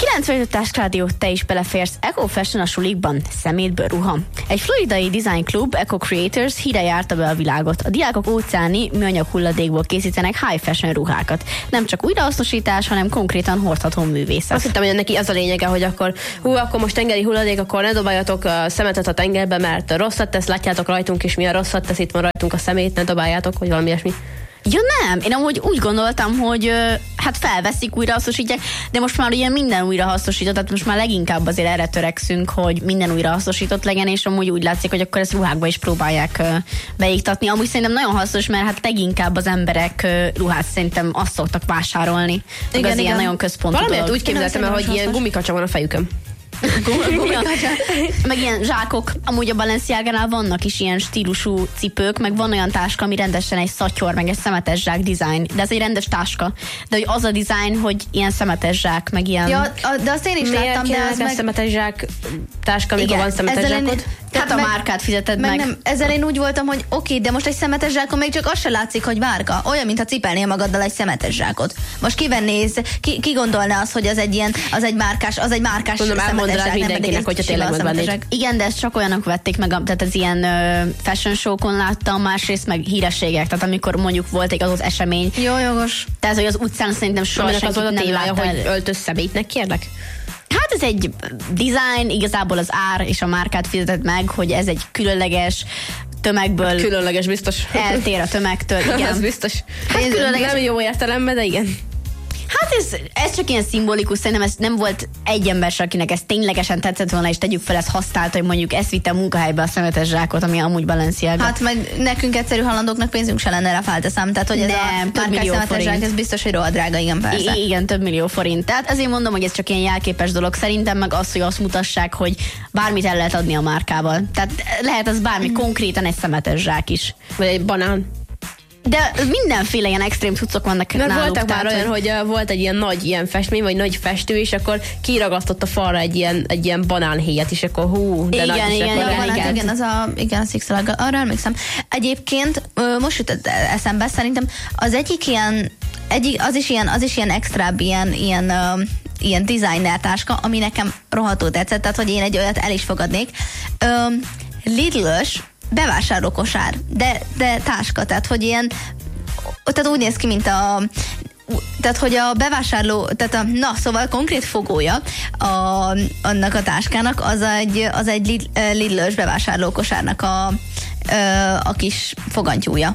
95 Táskrádió, te is beleférsz. Eco Fashion a sulikban, szemétből ruha. Egy floridai design klub, Eco Creators híre járta be a világot. A diákok óceáni műanyag hulladékból készítenek high fashion ruhákat. Nem csak újrahasznosítás, hanem konkrétan hordható művészet. Azt hittem, hogy neki az a lényege, hogy akkor most tengeri hulladék, akkor ne dobáljatok szemetet a tengerbe, mert rosszat tesz, látjátok rajtunk is, milyen rosszat tesz, itt van rajtunk a szemét, ne dobáljátok, vagy valami ilyesmi. Ja nem, én amúgy úgy gondoltam, hogy hát felveszik, újrahasznosítják, de most már ugye minden újrahasznosított, tehát most már leginkább azért erre törekszünk, hogy minden újrahasznosított legyen, és amúgy úgy látszik, hogy akkor ezt ruhákba is próbálják beiktatni. Amúgy szerintem nagyon hasznos, mert hát leginkább az emberek ruhát szerintem azt szoktak vásárolni. Igen, az ilyen nagyon központú dolog. Valamiért úgy képzeltem el, hogy ilyen gumikacsa van a fejükön. Meg ilyen zsákok. Amúgy a Balenciaga-nál vannak is ilyen stílusú cipők, meg van olyan táska, ami rendesen egy szatyor, meg egy szemetes zsák design. De ez egy rendes táska. De hogy az a design, hogy ilyen szemetes zsák, meg ilyen... Ja, de azt én is láttam, de az meg... szemetes zsák táska, amikor van szemetes zsákod? Hát a márkát fizeted meg. Nem, ezzel én úgy voltam, hogy oké, de most egy szemetes zsákon még csak az se látszik, hogy márka. Olyan, mintha cipelnél magaddal egy szemetes zsákot. Most kivennéz, ki gondolná azt, hogy az egy ilyen, az egy márkás Mondom, szemetes zsák, mindenkinek, hogyha tényleg megvennéd. Igen, de ezt csak olyanok vették meg, tehát az ilyen fashion show-kon láttam, másrészt meg hírességek, tehát amikor mondjuk volt egy az esemény. Jó, jogos. Tehát, hogy az utcán szerintem soha az volt a témája, látta, hogy öltöz szemétnek, kérlek? Hát ez egy design, igazából az ár és a márkát fizeted meg, hogy ez egy különleges tömegből. Különleges, biztos. Eltér a tömegtől, igen. Ez biztos. Hát különleges. Nem jó értelemben, de igen. Hát ez csak ilyen szimbolikus, szerintem ez nem volt egy ember, akinek ez ténylegesen tetszett volna, és tegyük fel, ezt használta, hogy mondjuk ezt vitte a munkahelybe a szemetes zsákot, ami amúgy Balenciaga. Hát meg nekünk egyszerű halandóknak pénzünk se lenne rá, felteszem, tehát hogy ez nem, a márkás szemetes zsák, ez biztos, hogy rohadt drága, igen, persze. Igen, több millió forint. Tehát azért mondom, hogy ez csak ilyen jelképes dolog. Szerintem meg az, hogy azt mutassák, hogy bármit el lehet adni a márkával. Tehát lehet az bármi, konkrétan egy szemetes zsák is. Vagy egy banán. De mindenféle ilyen extrém cuccok vannak náluk. Voltak már olyan, hogy volt egy ilyen nagy ilyen festmény, vagy nagy festő, és akkor kiragasztott a falra egy ilyen banánhéjat, és akkor de igen, nagy, igen, az a szikszalag, arra emlékszem. Egyébként most jutott eszembe, szerintem az egyik ilyen, az is ilyen extrább, ilyen designer táska, ami nekem rohadtul tetszett, tehát hogy én egy olyat el is fogadnék. Lidl-ös bevásárlókosár, de táska, tehát hogy ilyen, tehát úgy néz ki, mint tehát hogy a bevásárló, tehát szóval konkrét fogója annak a táskának az egy Lidl-ös bevásárlókosárnak a kis fogantyúja.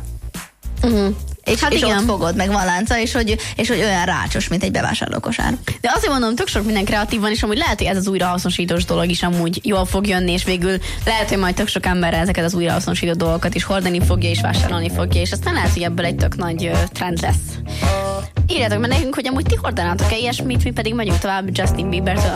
És, hát és igen. Ott fogod, meg van lánca, és hogy olyan rácsos, mint egy bevásárlókosár. De azért mondom, tök sok minden kreatív van, és amúgy lehet, hogy ez az újrahasznosítós dolog is amúgy jól fog jönni, és végül lehet, hogy majd tök sok emberre ezeket az újrahasznosító dolgokat is hordani fogja, és vásárolni fogja, és aztán lehet, hogy ebből egy tök nagy trend lesz. Írjátok meg nekünk, hogy amúgy ti hordanátok-e ilyesmit, mi pedig megyünk tovább Justin Biebertől